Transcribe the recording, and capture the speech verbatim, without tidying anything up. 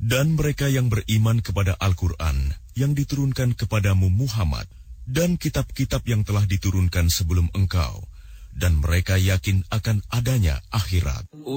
Dan mereka yang beriman kepada Al-Quran yang diturunkan kepadamu Muhammad dan kitab-kitab yang telah diturunkan sebelum engkau, dan mereka yakin akan adanya akhirat.